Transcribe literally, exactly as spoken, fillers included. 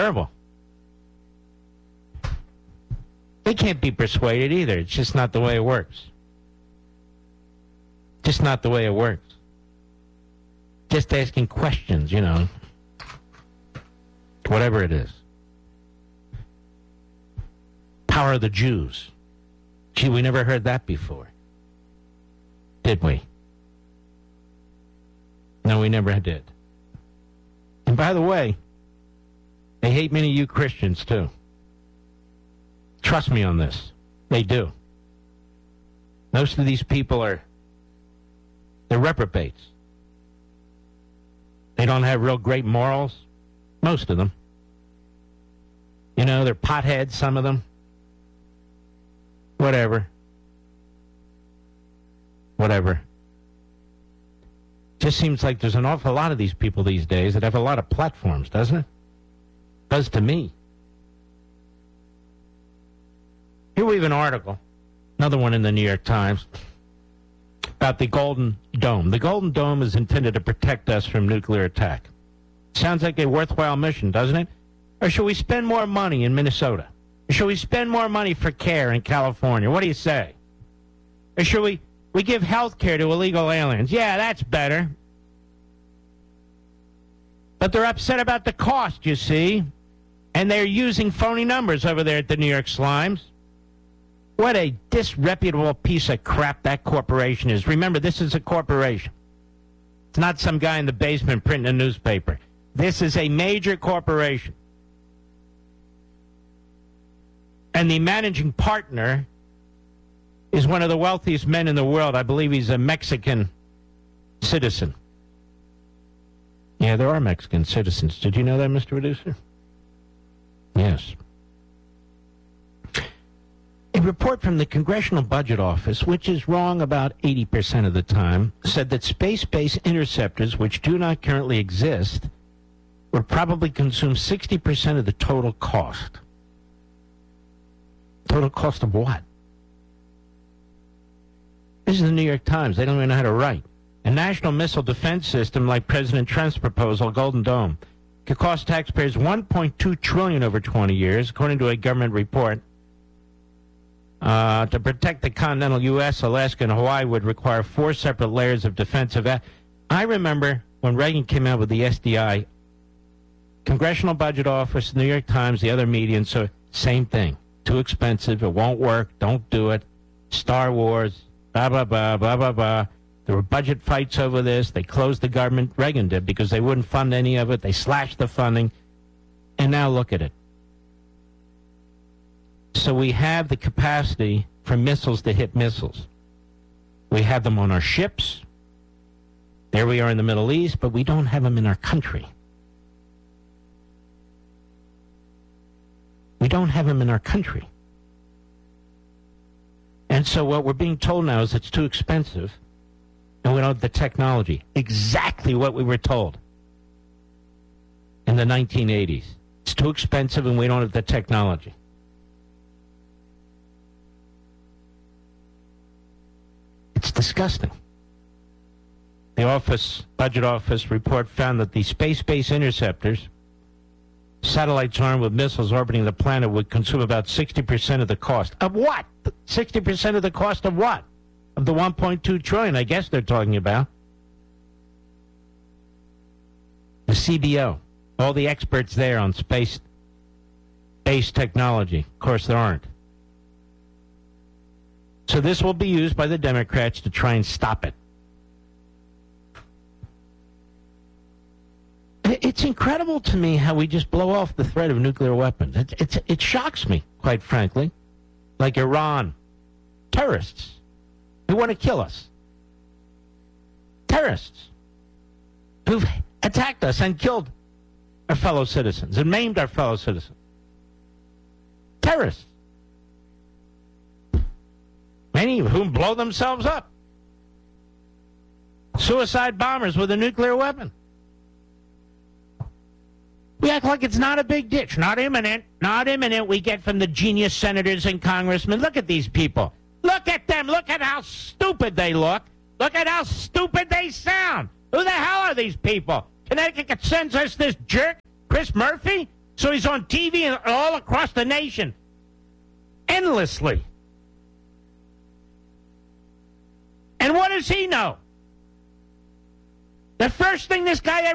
terrible. They can't be persuaded either. It's just not the way it works. Just not the way it works. Just asking questions, you know. Whatever it is. Power of the Jews. Gee, we never heard that before. Did we? No, we never did. And by the way, they hate many of you Christians, too. Trust me on this. They do. Most of these people are, they're reprobates. They don't have real great morals. Most of them. You know, they're potheads, some of them. Whatever. Whatever. Just seems like there's an awful lot of these people these days that have a lot of platforms, doesn't it? Does to me. Here we have an article, another one in the New York Times, about the Golden Dome. The Golden Dome is intended to protect us from nuclear attack. Sounds like a worthwhile mission, doesn't it? Or should we spend more money in Minnesota? Or should we spend more money for care in California? What do you say? Or should we, we give health care to illegal aliens? Yeah, that's better. But they're upset about the cost, you see. And they're using phony numbers over there at the New York Slimes. What a disreputable piece of crap that corporation is. Remember, this is a corporation. It's not some guy in the basement printing a newspaper. This is a major corporation. And the managing partner is one of the wealthiest men in the world. I believe he's a Mexican citizen. Yeah, there are Mexican citizens. Did you know that, Mister Producer? Yes. A report from the Congressional Budget Office, which is wrong about eighty percent of the time, said that space-based interceptors, which do not currently exist, would probably consume sixty percent of the total cost. Total cost of what? This is the New York Times. They don't even know how to write. A national missile defense system like President Trump's proposal, Golden Dome, could cost taxpayers one point two trillion dollars over twenty years, according to a government report. Uh, to protect the continental U S, Alaska, and Hawaii would require four separate layers of defensive. A- I remember when Reagan came out with the S D I, Congressional Budget Office, New York Times, the other media, and so same thing. Too expensive. It won't work. Don't do it. Star Wars. Blah, blah, blah, blah, blah, blah. There were budget fights over this. They closed the government. Reagan did because they wouldn't fund any of it. They slashed the funding. And now look at it. So we have the capacity for missiles to hit missiles. We have them on our ships. There we are in the Middle East, but we don't have them in our country. We don't have them in our country. And so what we're being told now is it's too expensive and we don't have the technology. Exactly what we were told in the nineteen eighties. It's too expensive and we don't have the technology. It's disgusting. The office, Budget Office report found that the space-based interceptors, satellites armed with missiles orbiting the planet, would consume about sixty percent of the cost. Of what? sixty percent of the cost of what? Of the one point two trillion dollars, I guess they're talking about. The C B O, all the experts there on space-based technology. Of course, there aren't. So this will be used by the Democrats to try and stop it. It's incredible to me how we just blow off the threat of nuclear weapons. It, it's, it shocks me, quite frankly. Like Iran. Terrorists who want to kill us. Terrorists who've attacked us and killed our fellow citizens and maimed our fellow citizens. Terrorists. Many of whom blow themselves up. Suicide bombers with a nuclear weapon. We act like it's not a big deal. It's not imminent. Not imminent, we get from the genius senators and congressmen. Look at these people. Look at them. Look at how stupid they look. Look at how stupid they sound. Who the hell are these people? Connecticut sends us this jerk, Chris Murphy? So he's on T V and all across the nation, endlessly. And what does he know? The first thing this guy ever